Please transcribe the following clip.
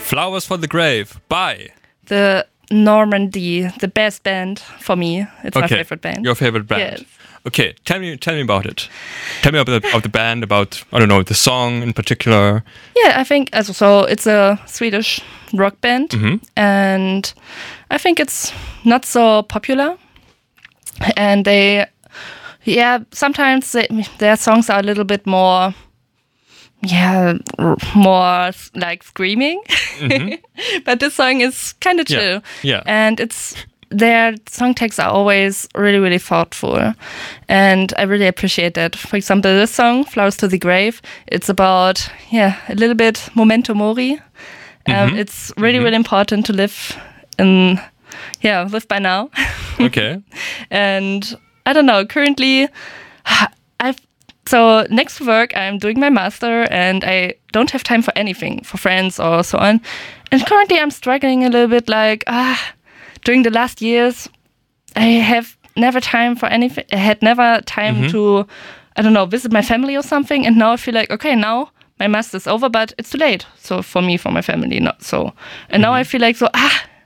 Flowers for the Grave by the Normandy, the best band for me. It's my favorite band. Your favorite band. Yes. Okay, tell me about it. Tell me about the band, about, I don't know, the song in particular. Yeah, I think so. It's a Swedish rock band, and I think it's not so popular. And sometimes their songs are a little bit more like screaming. But this song is kind of chill. Yeah. And their song texts are always really, really thoughtful. And I really appreciate that. For example, this song, Flowers to the Grave, it's about, a little bit memento mori. It's really, really important to live by now. Okay. And I don't know, currently, so next to work, I'm doing my master and I don't have time for anything, for friends or so on. And currently I'm struggling a little bit during the last years, I have never time for anything. I had never time to, I don't know, visit my family or something. And now I feel like, okay, now my master's over, but it's too late. So for me, for my family, not so. And now I feel like